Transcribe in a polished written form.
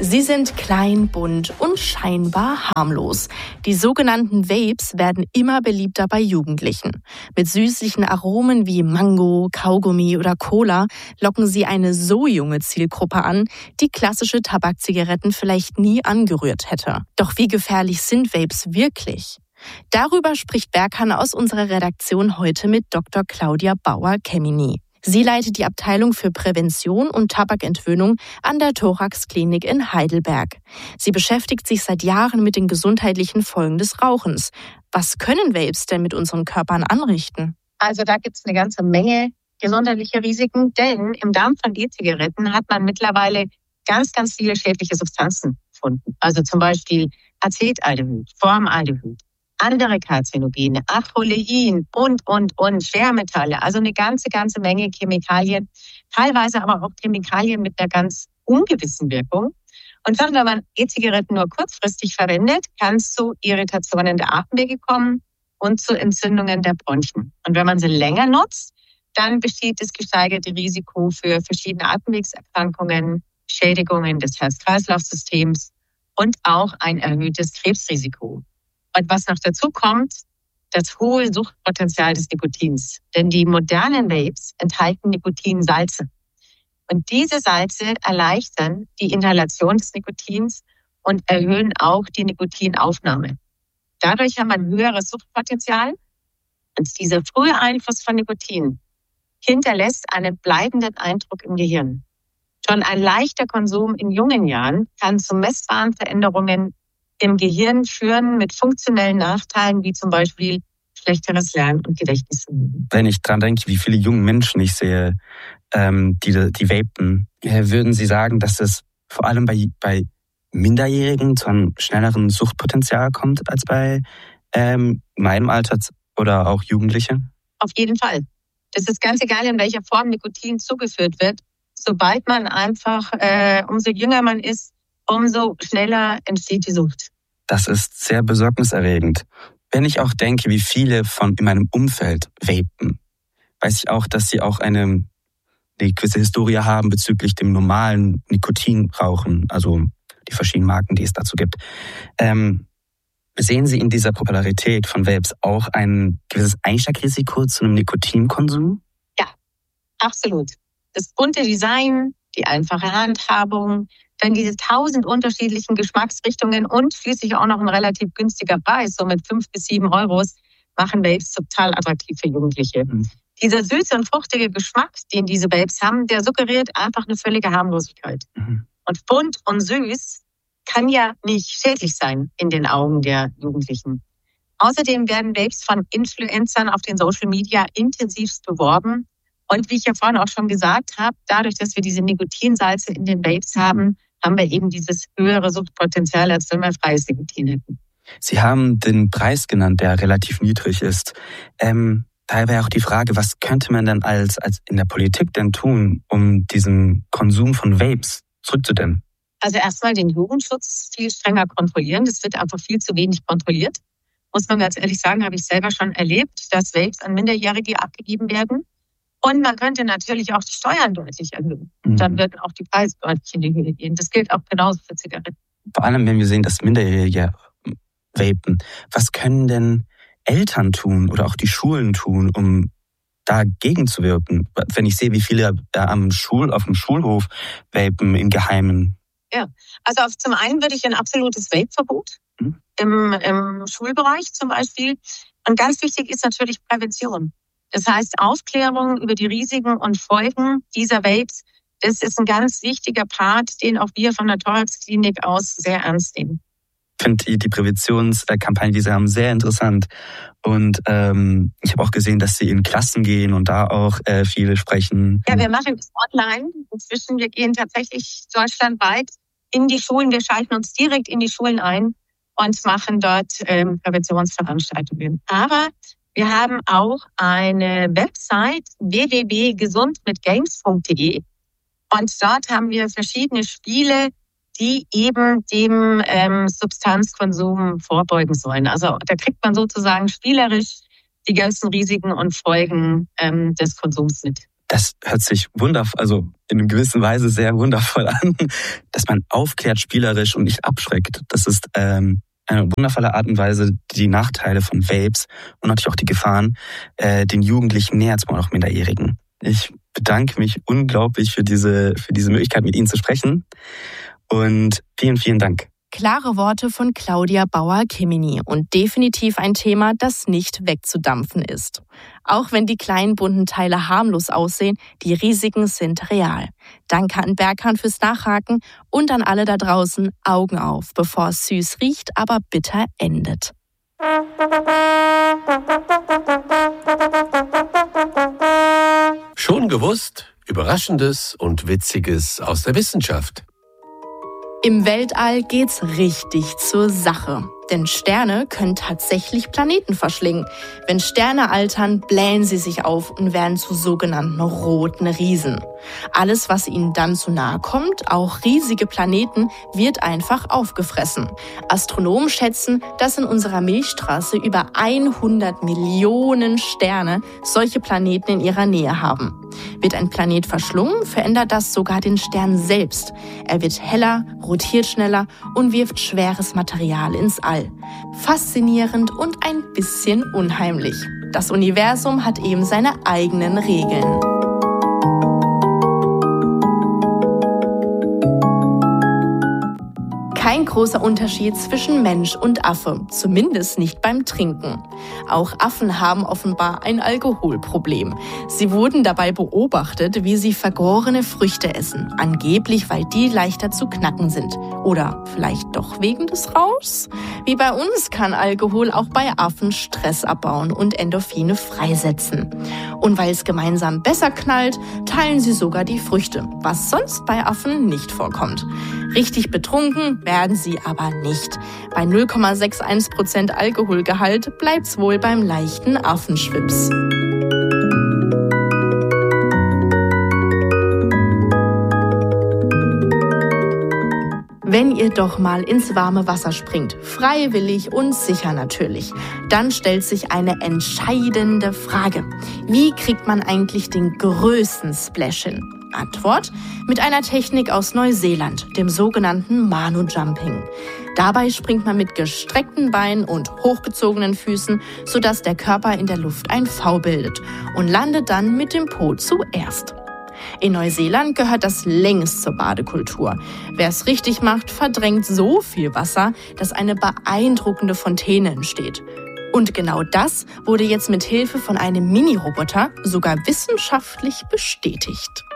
Sie sind klein, bunt und scheinbar harmlos. Die sogenannten Vapes werden immer beliebter bei Jugendlichen. Mit süßlichen Aromen wie Mango, Kaugummi oder Cola locken sie eine so junge Zielgruppe an, die klassische Tabakzigaretten vielleicht nie angerührt hätte. Doch wie gefährlich sind Vapes wirklich? Darüber spricht Berghahn aus unserer Redaktion heute mit Dr. Claudia Bauer-Kemeny. Sie leitet die Abteilung für Prävention und Tabakentwöhnung an der Thorax-Klinik in Heidelberg. Sie beschäftigt sich seit Jahren mit den gesundheitlichen Folgen des Rauchens. Was können Vapes denn mit unseren Körpern anrichten? Also da gibt es eine ganze Menge gesundheitliche Risiken, denn im Darm von E-Zigaretten hat man mittlerweile ganz, ganz viele schädliche Substanzen gefunden. Also zum Beispiel Acetaldehyd, Formaldehyd, andere Karzinogene, Acrolein und Schwermetalle. Also eine ganze Menge Chemikalien, teilweise aber auch Chemikalien mit einer ganz ungewissen Wirkung. Und wenn man E-Zigaretten nur kurzfristig verwendet, kann es zu Irritationen der Atemwege kommen und zu Entzündungen der Bronchien. Und wenn man sie länger nutzt, dann besteht das gesteigerte Risiko für verschiedene Atemwegserkrankungen, Schädigungen des Herz-Kreislauf-Systems und auch ein erhöhtes Krebsrisiko. Und was noch dazu kommt, das hohe Suchtpotenzial des Nikotins. Denn die modernen Vapes enthalten Nikotinsalze. Und diese Salze erleichtern die Inhalation des Nikotins und erhöhen auch die Nikotinaufnahme. Dadurch haben wir ein höheres Suchtpotenzial. Und dieser frühe Einfluss von Nikotin hinterlässt einen bleibenden Eindruck im Gehirn. Schon ein leichter Konsum in jungen Jahren kann zu messbaren Veränderungen im Gehirn führen mit funktionellen Nachteilen, wie zum Beispiel schlechteres Lernen und Gedächtnisvermögen. Wenn ich dran denke, wie viele junge Menschen ich sehe, die vapen, würden Sie sagen, dass es vor allem bei Minderjährigen zu einem schnelleren Suchtpotenzial kommt als bei meinem Alter oder auch Jugendlichen? Auf jeden Fall. Das ist ganz egal, in welcher Form Nikotin zugeführt wird. Sobald man einfach, umso jünger man ist, umso schneller entsteht die Sucht. Das ist sehr besorgniserregend. Wenn ich auch denke, wie viele in meinem Umfeld vapen, weiß ich auch, dass sie auch eine gewisse Historie haben bezüglich dem normalen Nikotinrauchen, also die verschiedenen Marken, die es dazu gibt. Sehen Sie in dieser Popularität von Vapes auch ein gewisses Einstiegsrisiko zu einem Nikotinkonsum? Ja, absolut. Das bunte Design, die einfache Handhabung, dann diese 1000 unterschiedlichen Geschmacksrichtungen und schließlich auch noch ein relativ günstiger Preis, so mit 5 bis 7 Euros, machen Vapes total attraktiv für Jugendliche. Dieser süße und fruchtige Geschmack, den diese Vapes haben, der suggeriert einfach eine völlige Harmlosigkeit. Und bunt und süß kann ja nicht schädlich sein in den Augen der Jugendlichen. Außerdem werden Vapes von Influencern auf den Social Media intensivst beworben. Und wie ich ja vorhin auch schon gesagt habe, dadurch, dass wir diese Nikotinsalze in den Vapes haben, haben wir eben dieses höhere Suchtpotenzial, als wenn wir freies Nikotin hätten. Sie haben den Preis genannt, der relativ niedrig ist. Daher wäre auch die Frage, was könnte man denn als in der Politik denn tun, um diesen Konsum von Vapes zurückzudämmen? Also erstmal den Jugendschutz viel strenger kontrollieren. Das wird einfach viel zu wenig kontrolliert. Muss man ganz ehrlich sagen, habe ich selber schon erlebt, dass Vapes an Minderjährige abgegeben werden. Und man könnte natürlich auch die Steuern deutlich erhöhen. Dann würden auch die Preise deutlich in die Höhe gehen. Das gilt auch genauso für Zigaretten. Vor allem, wenn wir sehen, dass Minderjährige vapen. Was können denn Eltern tun oder auch die Schulen tun, um dagegen zu wirken? Wenn ich sehe, wie viele auf dem Schulhof vapen im Geheimen. Ja, also zum einen würde ich ein absolutes Vape-Verbot im Schulbereich zum Beispiel. Und ganz wichtig ist natürlich Prävention. Das heißt, Aufklärung über die Risiken und Folgen dieser Vapes, das ist ein ganz wichtiger Part, den auch wir von der Thorax-Klinik aus sehr ernst nehmen. Ich finde die Präventionskampagne, die Sie haben, sehr interessant. Und ich habe auch gesehen, dass Sie in Klassen gehen und da auch viele sprechen. Ja, wir machen das online. Inzwischen, wir gehen tatsächlich deutschlandweit in die Schulen. Wir schalten uns direkt in die Schulen ein und machen dort Präventionsveranstaltungen. Aber wir haben auch eine Website www.gesundmitgames.de und dort haben wir verschiedene Spiele, die eben dem Substanzkonsum vorbeugen sollen. Also da kriegt man sozusagen spielerisch die ganzen Risiken und Folgen des Konsums mit. Das hört sich also in einer gewissen Weise sehr wundervoll an, dass man aufklärt spielerisch und nicht abschreckt. Das ist eine wundervolle Art und Weise, die Nachteile von Vapes und natürlich auch die Gefahren den Jugendlichen näher zu bringen, auch Minderjährigen. Ich bedanke mich unglaublich für diese Möglichkeit, mit Ihnen zu sprechen und vielen, vielen Dank. Klare Worte von Claudia Bauer-Kemeny und definitiv ein Thema, das nicht wegzudampfen ist. Auch wenn die kleinen bunten Teile harmlos aussehen, die Risiken sind real. Danke an Berghahn fürs Nachhaken und an alle da draußen, Augen auf, bevor es süß riecht, aber bitter endet. Schon gewusst? Überraschendes und Witziges aus der Wissenschaft. Im Weltall geht's richtig zur Sache. Denn Sterne können tatsächlich Planeten verschlingen. Wenn Sterne altern, blähen sie sich auf und werden zu sogenannten roten Riesen. Alles, was ihnen dann zu nahe kommt, auch riesige Planeten, wird einfach aufgefressen. Astronomen schätzen, dass in unserer Milchstraße über 100 Millionen Sterne solche Planeten in ihrer Nähe haben. Wird ein Planet verschlungen, verändert das sogar den Stern selbst. Er wird heller, rotiert schneller und wirft schweres Material ins All. Faszinierend und ein bisschen unheimlich. Das Universum hat eben seine eigenen Regeln. Kein großer Unterschied zwischen Mensch und Affe, zumindest nicht beim Trinken. Auch Affen haben offenbar ein Alkoholproblem. Sie wurden dabei beobachtet, wie sie vergorene Früchte essen, angeblich weil die leichter zu knacken sind. Oder vielleicht doch wegen des Rauschs? Wie bei uns kann Alkohol auch bei Affen Stress abbauen und Endorphine freisetzen. Und weil es gemeinsam besser knallt, teilen sie sogar die Früchte, was sonst bei Affen nicht vorkommt. Richtig betrunken werden sie aber nicht. Bei 0,61% Alkoholgehalt bleibt's wohl beim leichten Affenschwips. Wenn ihr doch mal ins warme Wasser springt, freiwillig und sicher natürlich, dann stellt sich eine entscheidende Frage. Wie kriegt man eigentlich den größten Splash hin? Antwort: mit einer Technik aus Neuseeland, dem sogenannten Manu-Jumping. Dabei springt man mit gestreckten Beinen und hochgezogenen Füßen, sodass der Körper in der Luft ein V bildet und landet dann mit dem Po zuerst. In Neuseeland gehört das längst zur Badekultur. Wer es richtig macht, verdrängt so viel Wasser, dass eine beeindruckende Fontäne entsteht. Und genau das wurde jetzt mit Hilfe von einem Mini-Roboter sogar wissenschaftlich bestätigt.